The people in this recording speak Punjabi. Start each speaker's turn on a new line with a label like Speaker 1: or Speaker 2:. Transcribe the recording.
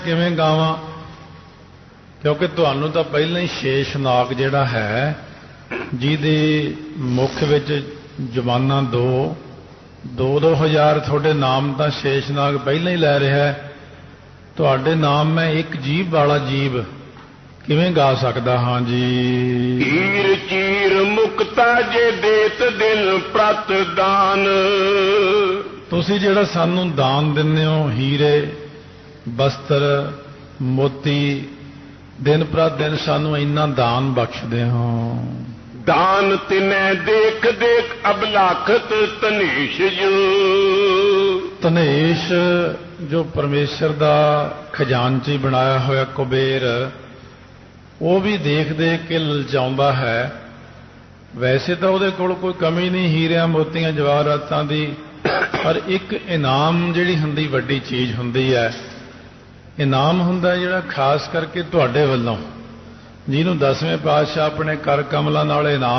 Speaker 1: ਕਿਵੇਂ ਗਾਵਾਂ, ਕਿਉਂਕਿ ਤੁਹਾਨੂੰ ਤਾਂ ਪਹਿਲਾਂ ਹੀ ਸ਼ੇਸ਼ਨਾਗ ਜਿਹੜਾ ਹੈ ਜਿਹਦੇ ਮੁੱਖ ਵਿੱਚ ਜ਼ਬਾਨਾਂ ਦੋ ਹਜ਼ਾਰ ਤੁਹਾਡੇ ਨਾਮ ਤਾਂ ਸ਼ੇਸ਼ਨਾਗ ਪਹਿਲਾਂ ਹੀ ਲੈ ਰਿਹਾ ਹੈ। ਤੁਹਾਡੇ ਨਾਮ ਮੈਂ ਇੱਕ ਜੀਭ ਵਾਲਾ ਜੀਵ ਕਿਵੇਂ ਗਾ ਸਕਦਾ ਹਾਂ ਜੀ।
Speaker 2: ਹੀਰ ਚੀਰ ਮੁਕਤਾ ਜੇ ਦੇਤ ਦਿਨ ਪ੍ਰਤ ਦਾਨ।
Speaker 1: ਤੁਸੀਂ ਜਿਹੜਾ ਸਾਨੂੰ ਦਾਨ ਦਿੰਦੇ ਹੋ, ਹੀਰੇ ਬਸਤਰ ਮੋਤੀ, ਦਿਨ ਪ੍ਰਤ ਦਿਨ ਸਾਨੂੰ ਇੰਨਾ ਦਾਨ ਬਖਸ਼ਦੇ ਹੋ।
Speaker 2: ਦਾਨ ਤਿਨੈ ਦੇਖ ਦੇਖ ਅਬਲਾਖਤ ਤਨੇਸ਼ ਜੋ।
Speaker 1: ਤਨੇਸ਼ ਜੋ ਪਰਮੇਸ਼ਰ ਦਾ ਖਜ਼ਾਨਚੀ ਬਣਾਇਆ ਹੋਇਆ ਕੁਬੇਰ, ਉਹ ਵੀ ਦੇਖ ਦੇਖ ਕੇ ਲਲਚਾਉਂਦਾ ਹੈ। ਵੈਸੇ ਤਾਂ ਉਹਦੇ ਕੋਲ ਕੋਈ ਕਮੀ ਨਹੀਂ ਹੀਰਿਆਂ ਮੋਤੀਆਂ ਜਵਾਹਰਾਤਾਂ ਦੀ, ਪਰ ਇੱਕ ਇਨਾਮ ਜਿਹੜੀ ਹੁੰਦੀ ਵੱਡੀ ਚੀਜ਼ ਹੁੰਦੀ ਹੈ। ਇਨਾਮ ਹੁੰਦਾ ਜਿਹੜਾ ਖਾਸ ਕਰਕੇ ਤੁਹਾਡੇ ਵੱਲੋਂ, ਜਿਹਨੂੰ 10ਵੇਂ ਪਾਤਸ਼ਾਹ ਆਪਣੇ ਕਰ ਕਮਲਾਂ ਨਾਲ ਇਨਾਮ